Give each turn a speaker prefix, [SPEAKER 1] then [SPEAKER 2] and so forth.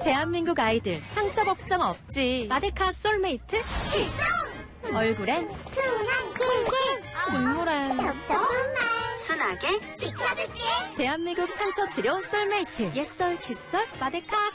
[SPEAKER 1] 대한민국 아이들 상처 걱정 없지. 마데카 솔메이트
[SPEAKER 2] 출동!
[SPEAKER 1] 얼굴엔
[SPEAKER 2] 순한 길게
[SPEAKER 1] 준물한
[SPEAKER 2] 톡톡한 말
[SPEAKER 1] 순하게
[SPEAKER 2] 지켜줄게.
[SPEAKER 1] 대한민국 상처 치료 솔메이트 옛설 칫솔 마데카